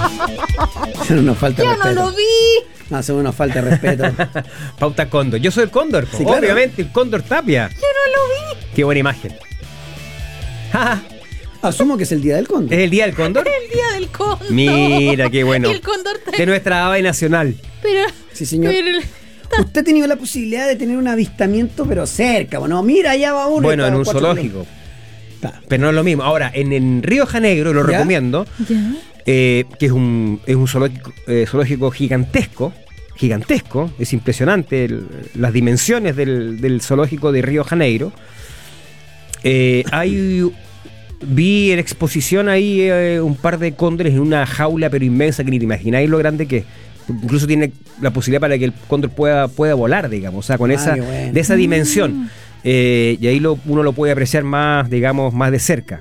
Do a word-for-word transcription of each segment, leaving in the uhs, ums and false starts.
Eso no nos falta Yo respeto. no lo vi. No, eso nos falta respeto. Pauta Cóndor. Yo soy el Cóndor, po. Sí, claro. Obviamente, el Cóndor Tapia. Yo no lo vi. Qué buena imagen. Ja, Asumo que es el día del cóndor. ¿Es el día del Cóndor? El día del cóndor. Mira, qué bueno. Y el cóndor está... De nuestra ave nacional. Pero... Sí, señor. pero- Usted ha tenido la posibilidad de tener un avistamiento, pero cerca, ¿no? Mira, allá va uno. y Bueno, está en a un cuatro zoológico. kilómetros. Pero no es lo mismo. Ahora, en, en Río Janeiro, lo ¿Ya? recomiendo, Ya. eh, que es un, es un zoológico, eh, zoológico gigantesco. Gigantesco. Es impresionante el- las dimensiones del, del zoológico de Río Janeiro. Eh, hay... Vi en exposición ahí eh, un par de cóndores en una jaula pero inmensa que ni te imagináis lo grande que es. Incluso tiene la posibilidad para que el cóndor pueda, pueda volar, digamos, o sea, con Ah, esa, qué bueno. de esa dimensión. Eh, y ahí lo, uno lo puede apreciar más, digamos, más de cerca.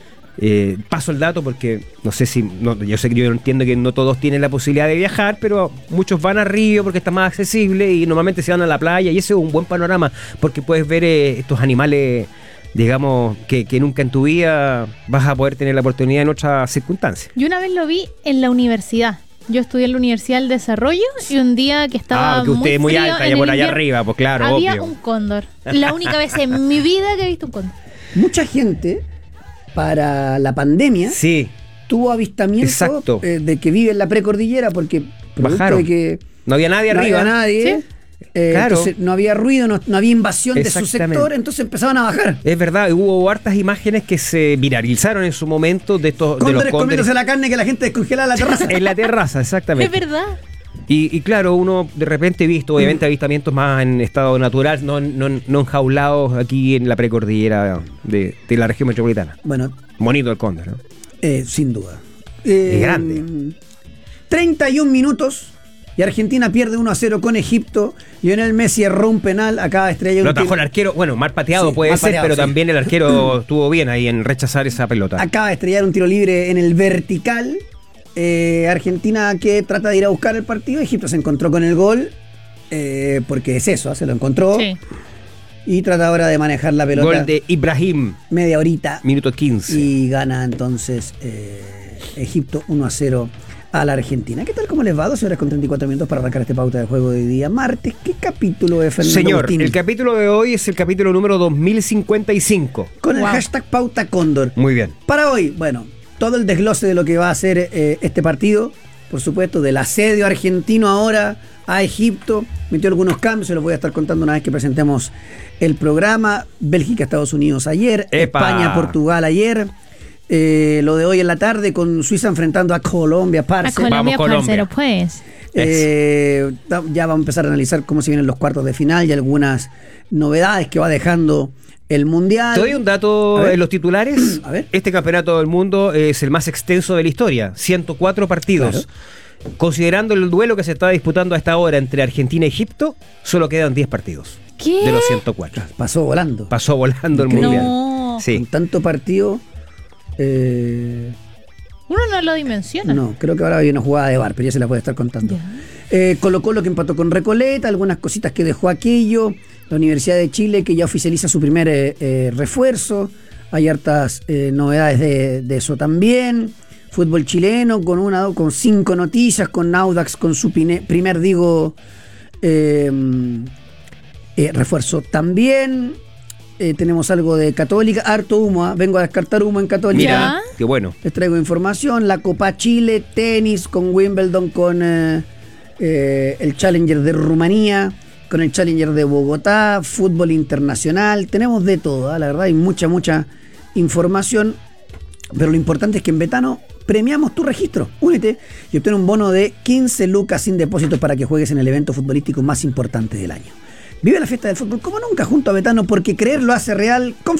Eh, paso el dato porque no sé si, no, yo sé que yo entiendo que no todos tienen la posibilidad de viajar, pero muchos van a Río porque está más accesible y normalmente se van a la playa y ese es un buen panorama porque puedes ver eh, estos animales, digamos, que, que nunca en tu vida vas a poder tener la oportunidad en otras circunstancias. Yo una vez lo vi en la universidad. Yo estudié en la Universidad del Desarrollo y un día que estaba Ah, que usted es muy frío alta, en ya el por allá invierno, arriba, pues claro, había obvio. un cóndor. La única vez en mi vida que he visto un cóndor. Mucha gente, para la pandemia, Sí, tuvo avistamiento Exacto. eh, de que vive en la precordillera porque producto Bajaron. de que no había nadie no arriba. había nadie, ¿Sí? eh, Claro. entonces no había ruido, no, no había invasión de su Exactamente. sector, entonces empezaban a bajar. Es verdad, hubo hartas imágenes que se viralizaron en su momento de estos de los Cóndores cóndores comiéndose la carne que la gente descongelaba en la terraza. en la terraza, Es exactamente. verdad. Y, y claro, uno de repente ha visto, obviamente, avistamientos más en estado natural, no, no, no enjaulados aquí en la precordillera de, de la región metropolitana. Bueno, Bonito el cóndor, ¿no? eh, sin duda. Eh, Es grande. treinta y un minutos y Argentina pierde uno a cero con Egipto. Lionel Messi erró un penal, acaba de estrellar Lo un atajó tiro- el arquero, bueno, mal pateado Sí, puede mal ser, pateado, pero sí. también el arquero estuvo bien ahí en rechazar esa pelota. Acaba de estrellar un tiro libre en el vertical. Eh, Argentina que trata de ir a buscar el partido. Egipto se encontró con el gol. eh, porque es eso, ¿eh? Se lo encontró. Sí. Y trata ahora de manejar la pelota Gol de Ibrahim, media horita. minuto quince. Y gana entonces eh, Egipto uno a cero a la Argentina. ¿Qué tal? ¿Cómo les va? doce horas con treinta y cuatro minutos para arrancar este pauta de juego de hoy día. Martes, ¿qué capítulo de Fernando Señor, Agustín? el capítulo de hoy es el capítulo número dos mil cincuenta y cinco. Con el Wow. hashtag Pauta Cóndor. Muy bien. Para hoy, bueno, todo el desglose de lo que va a ser eh, este partido, por supuesto, del asedio argentino ahora a Egipto. Metió algunos cambios, se los voy a estar contando una vez que presentemos el programa. Bélgica, Estados Unidos ayer, ¡Epa! España, Portugal ayer. Eh, lo de hoy en la tarde con Suiza enfrentando a Colombia, A parce. Colombia, Vamos, Colombia. parcero, pues. Eh, ta- ya vamos a empezar a analizar cómo se vienen los cuartos de final y algunas novedades que va dejando el Mundial. Te doy un dato A ver. en los titulares. A ver. Este campeonato del mundo es el más extenso de la historia, ciento cuatro partidos. Considerando el duelo que se está disputando a esta hora entre Argentina y Egipto, solo quedan diez partidos ¿Qué? de los ciento cuatro. Pasó volando. Pasó volando el Increíble. mundial. No. Sí. Con tanto partido. eh, Uno no lo dimensiona. no, creo que ahora hay una jugada de bar, pero ya se la puede estar contando. Ya. Eh, Colo Colo que empató con Recoleta, algunas cositas que dejó aquello. La Universidad de Chile que ya oficializa su primer eh, eh, refuerzo. Hay hartas eh, novedades de, de eso también. Fútbol chileno con una con cinco noticias, con Audax con su pine- primer, digo, eh, eh, refuerzo también. Eh, tenemos algo de Católica, harto humo, ¿ah? Vengo a descartar humo en Católica. Mira, Ya. qué bueno. Les traigo información, la Copa Chile, tenis con Wimbledon, con eh, eh, el Challenger de Rumanía, con el Challenger de Bogotá, fútbol internacional, tenemos de todo, ¿eh? La verdad hay mucha, mucha información, pero lo importante es que en Betano premiamos tu registro. Únete y obtén un bono de quince lucas sin depósito para que juegues en el evento futbolístico más importante del año. Vive la fiesta del fútbol como nunca junto a Betano porque creer lo hace real.